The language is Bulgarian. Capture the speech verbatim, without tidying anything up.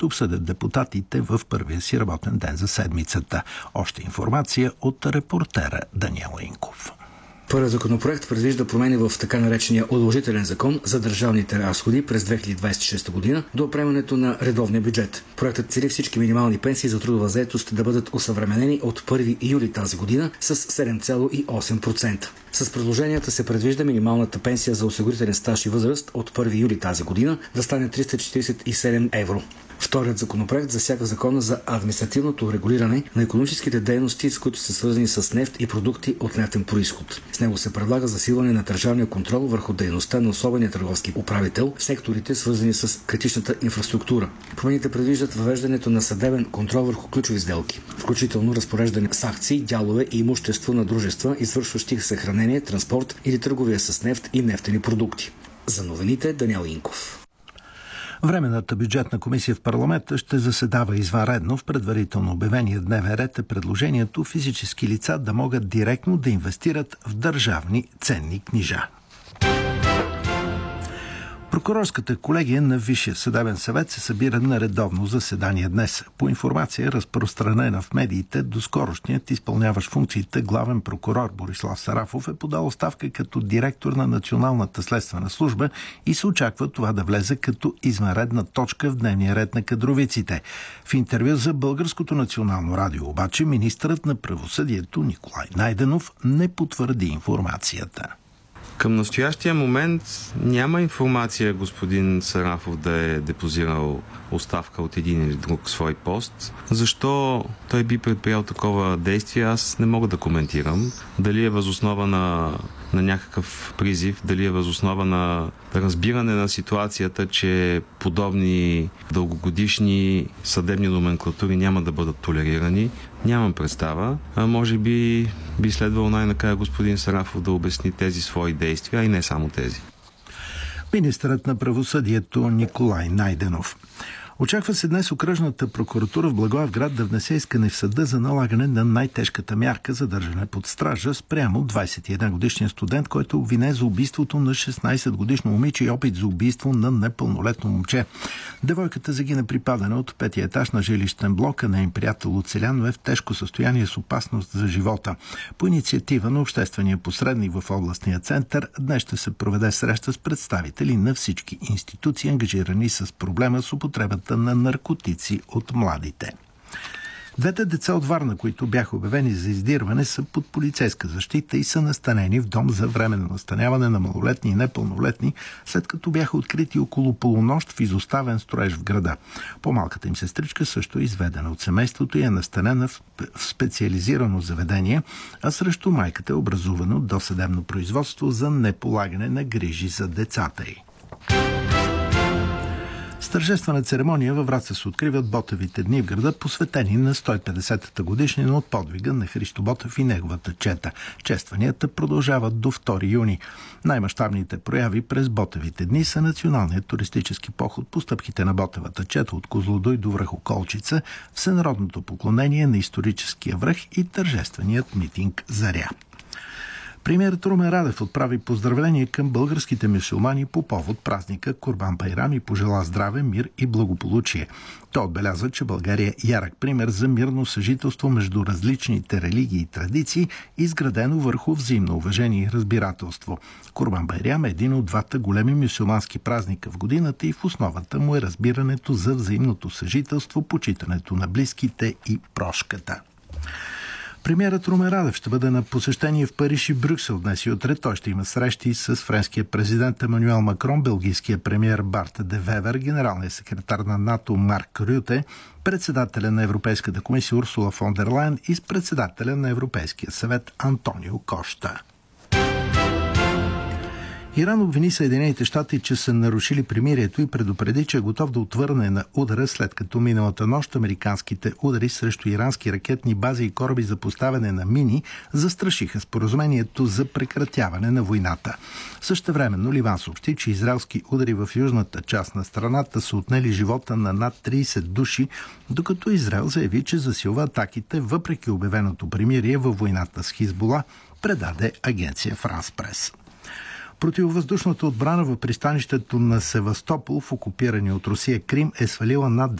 ще обсъдят депутатите в първия си работен ден за седмицата. Още информация от репортера Даниел Инков. Първият законопроект предвижда промени в така наречения удължителен закон за държавните разходи през две хиляди двадесет и шеста година до приемането на редовния бюджет. Проектът цели всички минимални пенсии за трудова заетост да бъдат осъвременени от първи юли тази година с седем цяло и осем процента. С предложенията се предвижда минималната пенсия за осигурителен стаж и възраст от първи юли тази година да стане триста четиридесет и седем евро. Вторият законопроект засяга закона за административното регулиране на икономическите дейности, с които са свързани с нефт и продукти от нефтен произход. С него се предлага засилване на държавния контрол върху дейността на особения търговски управител в секторите, свързани с критичната инфраструктура. Промените предвиждат въвеждането на съдебен контрол върху ключови сделки, включително разпореждане с акции, дялове и имущество на дружества, извършващи съхранение, транспорт или търговия с нефт и нефтени продукти. За новините Даниел Инков. Временната бюджетна комисия в парламента ще заседава извънредно. В предварително обявения дневен ред е предложението физически лица да могат директно да инвестират в държавни ценни книжа. Прокурорската колегия на Висшия съдебен съвет се събира на редовно заседание днес. По информация, разпространена в медиите, доскорошният изпълняващ функциите главен прокурор Борислав Сарафов е подал оставка като директор на Националната следствена служба и се очаква това да влезе като извънредна точка в дневния ред на кадровиците. В интервю за Българското национално радио обаче министърът на правосъдието Николай Найденов не потвърди информацията. Към настоящия момент няма информация господин Сарафов да е депозирал оставка от един или друг свой пост. Защо той би предприял такова действие, аз не мога да коментирам. Дали е възоснова на, на някакъв призив, дали е възоснова на разбиране на ситуацията, че подобни дългогодишни съдебни номенклатури няма да бъдат толерирани. Нямам представа. А може би би следвало най-накрая господин Сарафов да обясни тези свои действия, а и не само тези. Министърът на правосъдието Николай Найденов. Очаква се днес окръжната прокуратура в Благоевград да внесе искане в съда за налагане на най-тежката мярка за държане под стража спрямо двадесет и един годишния студент, който обвине за убийството на шестнадесет годишно момиче и опит за убийство на непълнолетно момче. Девойката загина при падане от петия етаж на жилищен блок, а нейн приятел оцелян е в тежко състояние с опасност за живота. По инициатива на обществения посредник в областния център днес ще се проведе среща с представители на всички институции, ангажирани с проблема с употребата на наркотици от младите. Двете деца от Варна, които бяха обявени за издирване, са под полицейска защита и са настанени в дом за временно настаняване на малолетни и непълнолетни, след като бяха открити около полунощ в изоставен строеж в града. По-малката им сестричка също е изведена от семейството и е настанена в специализирано заведение, а срещу майката е образувано досъдебно производство за неполагане на грижи за децата й. С тържествена церемония във Враца се откриват Ботевите дни в града, посветени на сто и петдесетата годишнина от подвига на Христо Ботев и неговата чета. Честванията продължават до втори юни. Най-мащабните прояви през Ботевите дни са националният туристически поход по стъпките на Ботевата чета от Козлодуй до Връхоколчица, всенародното поклонение на историческия връх и тържественият митинг Заря. Премиерът Румен Радев отправи поздравления към българските мюсюлмани по повод празника Курбан Байрам и пожела здраве, мир и благополучие. Той отбеляза, че България е ярък пример за мирно съжителство между различните религии и традиции, изградено върху взаимно уважение и разбирателство. Курбан Байрам е един от двата големи мюсюлмански празника в годината и в основата му е разбирането за взаимното съжителство, почитането на близките и прошката. Премиерът Румен Радев ще бъде на посещение в Париж и Брюксел днес и утре. Той ще има срещи с френския президент Емануел Макрон, белгийския премиер Барт де Вевер, генералния секретар на НАТО Марк Рюте, председателя на Европейската комисия Урсула фон дер Лайен и с председателя на Европейския съвет Антонио Кошта. Иран обвини Съединените щати, че са нарушили примирието и предупреди, че е готов да отвърне на удара, след като миналата нощ американските удари срещу ирански ракетни бази и кораби за поставяне на мини застрашиха споразумението за прекратяване на войната. Същевременно Ливан съобщи, че израелски удари в южната част на страната са отнели живота на над тридесет души, докато Израел заяви, че засилва атаките въпреки обявеното примирие във войната с Хизбула, предаде агенция Франс Прес. Противовъздушната отбрана в пристанището на Севастопол в окупирания от Русия Крим е свалила над